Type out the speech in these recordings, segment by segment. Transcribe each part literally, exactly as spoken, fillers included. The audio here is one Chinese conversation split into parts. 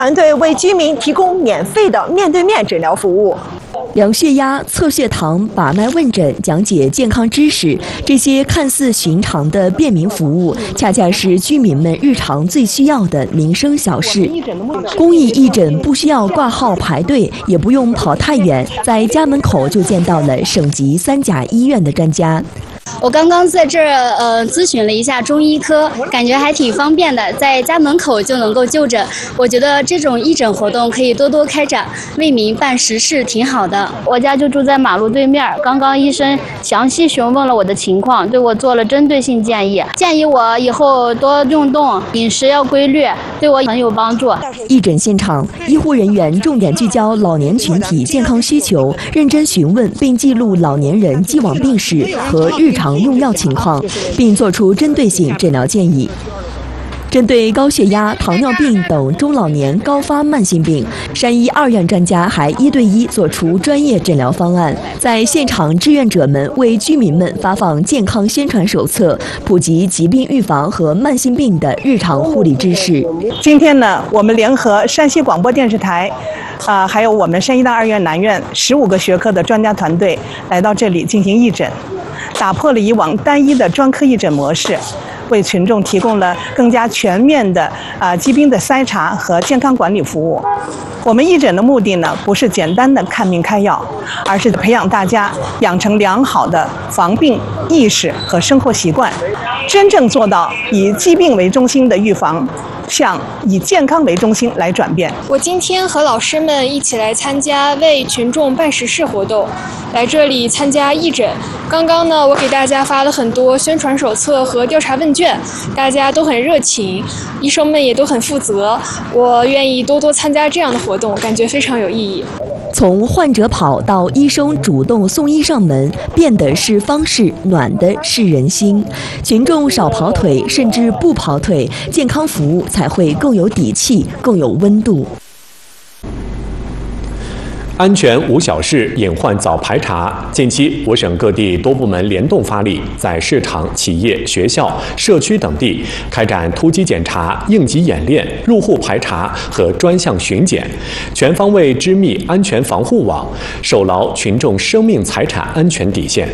团队为居民提供免费的面对面诊疗服务。 量血压、测血糖、把脉问诊、讲解健康知识，这些看似寻常的便民服务，恰恰是居民们日常最需要的民生小事。公益义诊不需要挂号排队，也不用跑太远，在家门口就见到了省级三甲医院的专家。 我刚刚在这儿呃咨询了一下中医科，感觉还挺方便的，在家门口就能够就诊。我觉得这种义诊活动可以多多开展，为民办实事挺好的。 我家就住在马路对面，刚刚医生详细询问了我的情况，对我做了针对性建议，建议我以后多运动，饮食要规律，对我很有帮助。 义诊现场，医护人员重点聚焦老年群体健康需求，认真询问并记录老年人既往病史和日常用药情况，并作出针对性诊疗建议。针对高血压、糖尿病等中老年高发慢性病，山医二院专家还一对一做出专业诊疗方案。在现场，志愿者们为居民们发放健康宣传手册，普及疾病预防和慢性病的日常护理知识。 今天呢，我们联合山西广播电视台，啊、呃，还有我们山医大二院南院十五个学科的专家团队来到这里进行义诊，打破了以往单一的专科义诊模式。为群众提供了更加全面的啊、呃、疾病的筛查和健康管理服务。我们义诊的目的呢，不是简单的看病开药，而是培养大家养成良好的防病意识和生活习惯，真正做到以疾病为中心的预防，向以健康为中心来转变。 我今天和老师们一起来参加为群众办实事活动，来这里参加义诊。刚刚呢，我给大家发了很多宣传手册和调查问卷，大家都很热情，医生们也都很负责。我愿意多多参加这样的活动，感觉非常有意义。 从患者跑到医生主动送医上门，变的是方式，暖的是人心。群众少跑腿，甚至不跑腿，健康服务才会更有底气，更有温度。 安全无小事，隐患早排查。近期，我省各地多部门联动发力，在市场、企业、学校、社区等地开展突击检查、应急演练、入户排查和专项巡检，全方位织密安全防护网，守牢群众生命财产安全底线。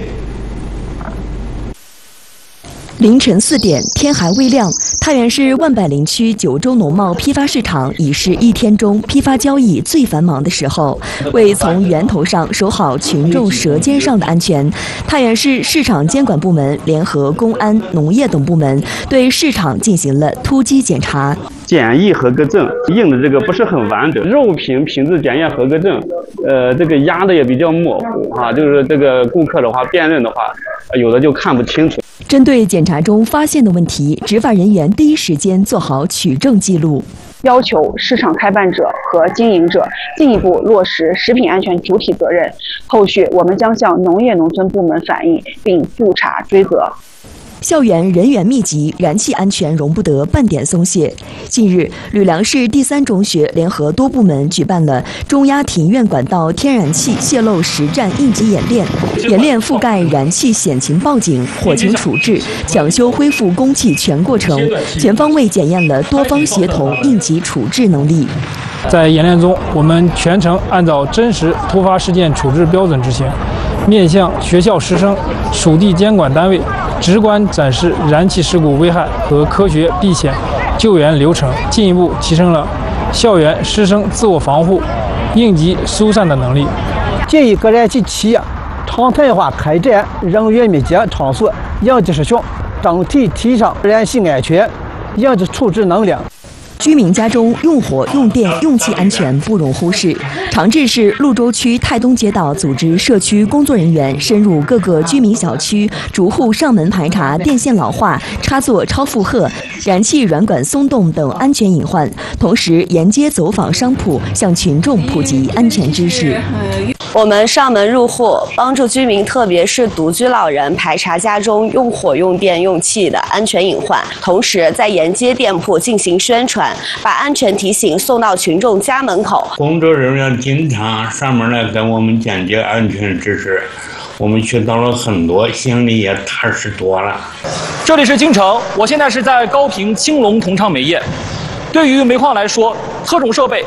凌晨四点，天还未亮，太原市万柏林区九州农贸批发市场已是一天中批发交易最繁忙的时候。为从源头上守好群众舌尖上的安全，太原市市场监管部门联合公安、农业等部门对市场进行了突击检查。 检疫合格证印的这个不是很完整，肉品品质检验合格证，呃，这个压的也比较模糊啊，就是这个顾客的话辨认的话，有的就看不清楚。 针对检查中发现的问题，执法人员第一时间做好取证记录， 要求市场开办者和经营者进一步落实食品安全主体责任。后续我们将向农业农村部门反映，并布查追责。 校园人员密集，燃气安全容不得半点松懈。近日，吕梁市第三中学联合多部门举办了中压庭院管道天然气泄漏实战应急演练，演练覆盖燃气险情报警、火情处置、抢修恢复供气全过程，全方位检验了多方协同应急处置能力。 在演练中，我们全程按照真实突发事件处置标准执行，面向学校师生、属地监管单位，直观展示燃气事故危害和科学避险救援流程，进一步提升了校园师生自我防护、应急疏散的能力。 建议各燃气企业常态化开展人员密集场所应急实训，整体提升燃气安全、应急处置能力。 居民家中用火、用电、用气安全不容忽视。长治市潞州区泰东街道组织社区工作人员深入各个居民小区，逐户上门排查电线老化、插座超负荷、燃气软管松动等安全隐患，同时沿街走访商铺，向群众普及安全知识。 我们上门入户，帮助居民，特别是独居老人排查家中用火、用电、用气的安全隐患，同时在沿街店铺进行宣传，把安全提醒送到群众家门口。 工作人员经常上门来给我们讲解安全知识，我们学到了很多，心里也踏实多了。 这里是京城，我现在是在高平青龙同昌煤业。对于煤矿来说， 特种设备